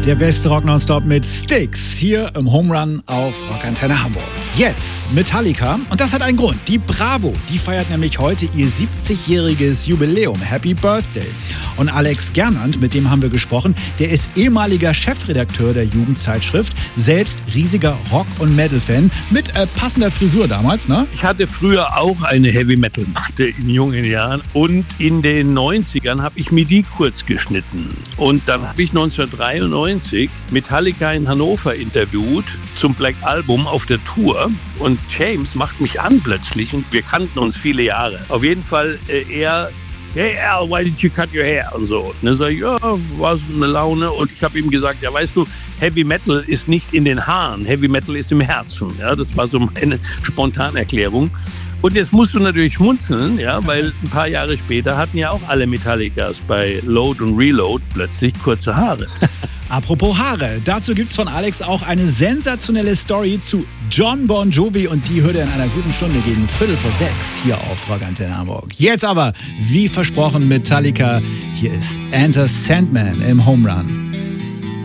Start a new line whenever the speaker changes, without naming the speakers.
Der beste Rock nonstop mit Styx hier im Home Run auf Rockantenne Hamburg. Jetzt Metallica und das hat einen Grund. Die Bravo, die feiert nämlich heute ihr 70-jähriges Jubiläum. Happy Birthday. Und Alex Gernand, mit dem haben wir gesprochen, der ist ehemaliger Chefredakteur der Jugendzeitschrift, selbst riesiger Rock- und Metal-Fan mit passender Frisur damals, ne?
Ich hatte früher auch eine Heavy-Metal-Matte in jungen Jahren und in den 90ern habe ich mir die kurz geschnitten. Und dann habe ich 1993 Metallica in Hannover interviewt zum Black Album auf der Tour und James macht mich an plötzlich und wir kannten uns viele Jahre. Auf jeden Fall hey Al, why did you cut your hair? Und so. Und dann sage ich, ja, war so eine Laune. Und ich habe ihm gesagt, ja, weißt du, Heavy Metal ist nicht in den Haaren, Heavy Metal ist im Herzen. Ja, das war so meine Spontanerklärung. Und jetzt musst du natürlich schmunzeln, ja, weil ein paar Jahre später hatten ja auch alle Metallicas bei Load und Reload plötzlich kurze Haare.
Apropos Haare, dazu gibt's von Alex auch eine sensationelle Story zu John Bon Jovi und die hört ihr in einer guten Stunde gegen 5:45 hier auf Rockantenne Hamburg. Jetzt aber, wie versprochen, Metallica. Hier ist Enter Sandman im Home Run.